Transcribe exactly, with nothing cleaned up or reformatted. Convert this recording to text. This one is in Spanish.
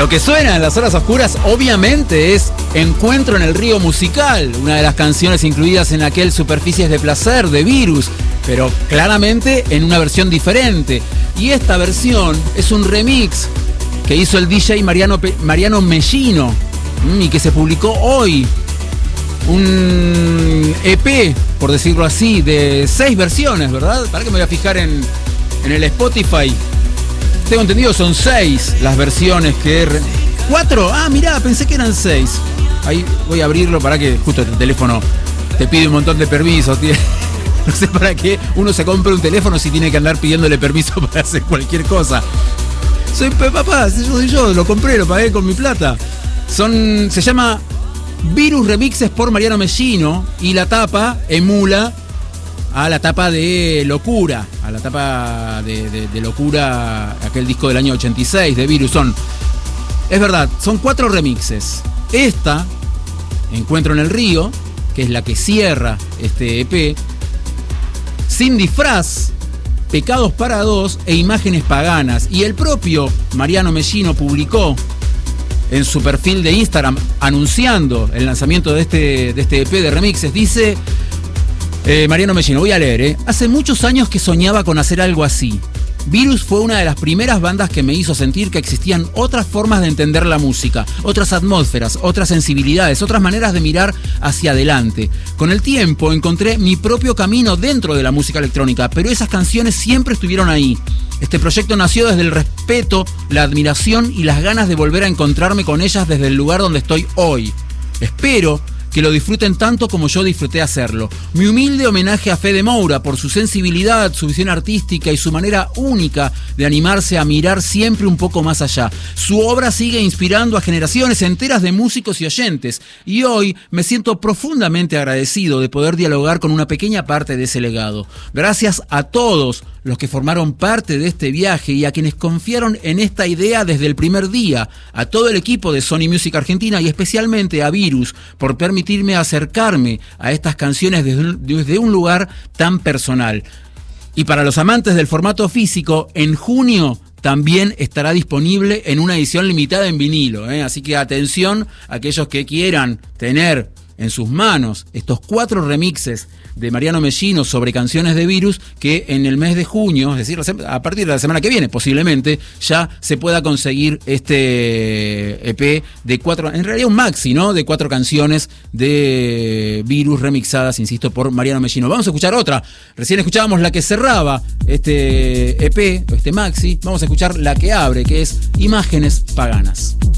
Lo que suena en las horas oscuras obviamente es Encuentro en el Río Musical, una de las canciones incluidas en aquel Superficies de Placer de Virus, pero claramente en una versión diferente. Y esta versión es un remix que hizo el D J Mariano, Mariano Mellino y que se publicó hoy. Un E P, por decirlo así, de seis versiones, ¿verdad? Para que me voy a fijar en, en el Spotify. Tengo entendido son seis las versiones que... Re... ¿Cuatro? Ah, mirá, pensé que eran seis. Ahí voy a abrirlo para que justo el teléfono te pide un montón de permisos. Tío. No sé para qué uno se compra un teléfono si tiene que andar pidiéndole permiso para hacer cualquier cosa. Soy papá, yo soy yo, lo compré, lo pagué con mi plata. Son, se llama Virus Remixes por Mariano Mellino y la tapa emula a la tapa de Locura, a la tapa de, de, de Locura, aquel disco del año ochenta y seis de Virus. Son, es verdad, son cuatro remixes. Esta, Encuentro en el Río, que es la que cierra este E P, Sin Disfraz, Pecados para Dos e Imágenes Paganas. Y el propio Mariano Mellino publicó en su perfil de Instagram, anunciando el lanzamiento de este, de este E P de remixes, dice... Eh, Mariano Mellino, voy a leer, ¿eh? Hace muchos años que soñaba con hacer algo así. Virus fue una de las primeras bandas que me hizo sentir que existían otras formas de entender la música, otras atmósferas, otras sensibilidades, otras maneras de mirar hacia adelante. Con el tiempo encontré mi propio camino dentro de la música electrónica, pero esas canciones siempre estuvieron ahí. Este proyecto nació desde el respeto, la admiración y las ganas de volver a encontrarme con ellas desde el lugar donde estoy hoy. Espero que lo disfruten tanto como yo disfruté hacerlo. Mi humilde homenaje a Fede Moura por su sensibilidad, su visión artística y su manera única de animarse a mirar siempre un poco más allá. Su obra sigue inspirando a generaciones enteras de músicos y oyentes, y hoy me siento profundamente agradecido de poder dialogar con una pequeña parte de ese legado. Gracias a todos los que formaron parte de este viaje y a quienes confiaron en esta idea desde el primer día, a todo el equipo de Sony Music Argentina y especialmente a Virus por permitirme acercarme a estas canciones desde un, desde un lugar tan personal. Y para los amantes del formato físico, en junio también estará disponible en una edición limitada en vinilo, ¿eh? Así que atención a aquellos que quieran tener en sus manos estos cuatro remixes de Mariano Mellino sobre canciones de Virus, que en el mes de junio, es decir, a partir de la semana que viene, posiblemente, ya se pueda conseguir este E P de cuatro, en realidad un maxi, ¿no? De cuatro canciones de Virus remixadas, insisto, por Mariano Mellino. Vamos a escuchar otra. Recién escuchábamos la que cerraba este E P, este maxi. Vamos a escuchar la que abre, que es Imágenes Paganas.